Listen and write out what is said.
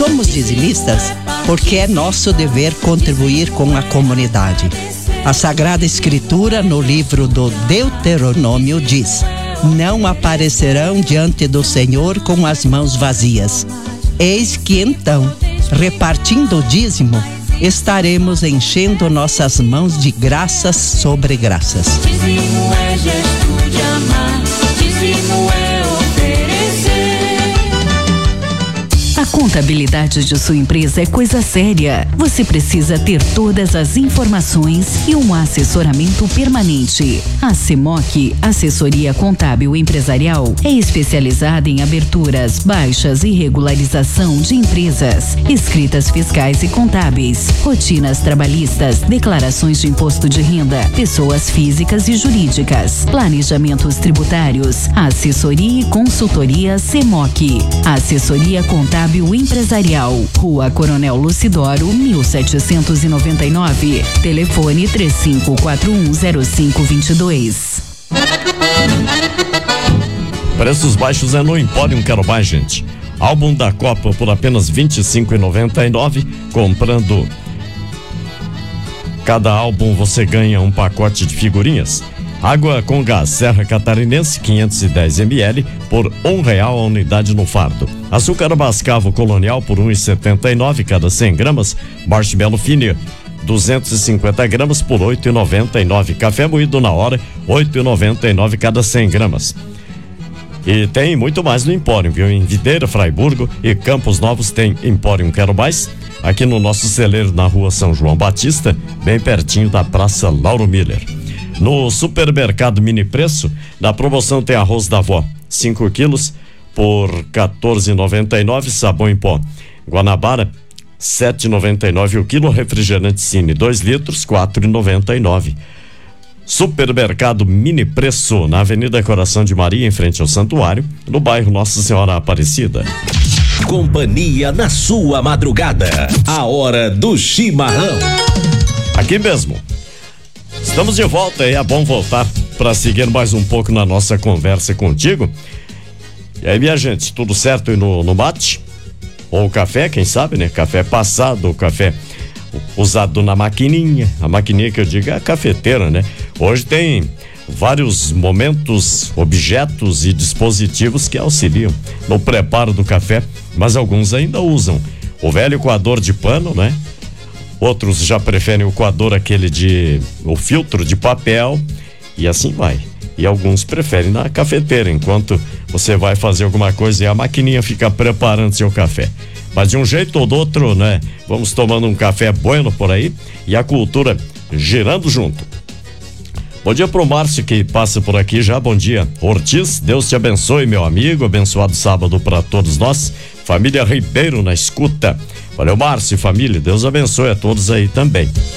somos dizimistas porque é nosso dever contribuir com a comunidade. A Sagrada Escritura, no livro do Deuteronômio, diz: não aparecerão diante do Senhor com as mãos vazias. Eis que então, repartindo o dízimo, estaremos enchendo nossas mãos de graças sobre graças. Dízimo é gesto de amar, dízimo é oferecer. A contabilidade de sua empresa é coisa séria. Você precisa ter todas as informações e um assessoramento permanente. A CEMOC, Assessoria Contábil Empresarial, é especializada em aberturas, baixas e regularização de empresas, escritas fiscais e contábeis, rotinas trabalhistas, declarações de imposto de renda, pessoas físicas e jurídicas, planejamentos tributários, assessoria e consultoria CEMOC. Assessoria Contábil Empresarial, Rua Coronel Lucidoro, 1799. Telefone 35410522. Preços baixos é no Empório Quero-Mais, gente. Álbum da Copa por apenas R$ 25,99. Comprando cada álbum você ganha um pacote de figurinhas. Água com gás Serra Catarinense 510 ml por R$1 a unidade no fardo. Açúcar mascavo colonial por R$1,79 cada 100 gramas. Marshmallow fino 250 gramas por R$8,99. Café moído na hora R$8,99 cada 100 gramas. E tem muito mais no Empório, viu? Em Videira, Fraiburgo e Campos Novos tem Empório Quero-Mais. Aqui no nosso celeiro na Rua São João Batista, bem pertinho da Praça Lauro Miller. No Supermercado Mini Preço, na promoção tem arroz da avó, 5 quilos por R$14,99, sabão em pó Guanabara, R$7,99 o quilo, refrigerante Cine, 2 litros, R$4,99. Supermercado Mini Preço, na Avenida Coração de Maria, em frente ao Santuário, no bairro Nossa Senhora Aparecida. Companhia na sua madrugada, a hora do chimarrão. Aqui mesmo. Estamos de volta e é bom voltar para seguir mais um pouco na nossa conversa contigo. E aí, minha gente, tudo certo aí no mate? Ou café, quem sabe, né? Café passado, ou café usado na maquininha. A maquininha que eu digo é a cafeteira, né? Hoje tem vários momentos, objetos e dispositivos que auxiliam no preparo do café, mas alguns ainda usam o velho coador de pano, né? Outros já preferem o coador o filtro de papel e assim vai. E alguns preferem na cafeteira, enquanto você vai fazer alguma coisa e a maquininha fica preparando seu café. Mas de um jeito ou do outro, né? Vamos tomando um café bueno por aí e a cultura girando junto. Bom dia pro Márcio que passa por aqui já, bom dia. Ortiz, Deus te abençoe, meu amigo, abençoado sábado para todos nós. Família Ribeiro na escuta. Valeu, Márcio e família, Deus abençoe a todos aí também.